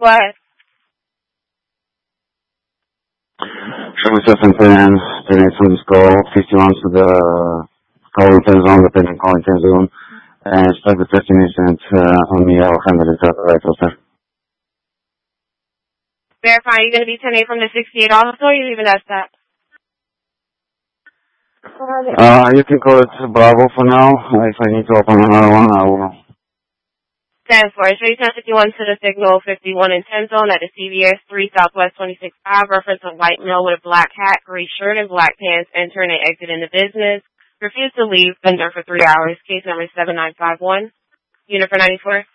Go ahead. 7710, Phoenix underscore 51 to the calling 10 zone, depending calling 10 zone, and expect the 15 incident on me. I'll handle it right after. Verify, you're going to be 10-8 from the 68 also, or you leaving us that? You can call it Bravo for now. If I need to open another one, I will. 10-4, show you 1051 to the signal 51 in 10 zone at the CVS 3 Southwest 26 5, reference a white male with a black hat, gray shirt, and black pants entering and exiting the business. Refused to leave, been there for 3 hours. Case number 7951. Unit for 94.